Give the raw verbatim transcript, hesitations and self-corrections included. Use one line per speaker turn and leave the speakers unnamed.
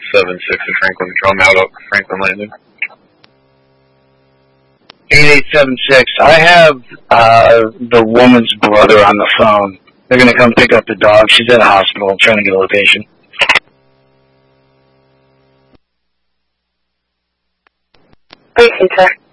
seven six in Franklin. Drum out up Franklin Landing.
eight eight seven six. I have uh, the woman's brother on the phone. They're going to come pick up the dog. She's at a hospital. I'm trying to get a location.
Please enter.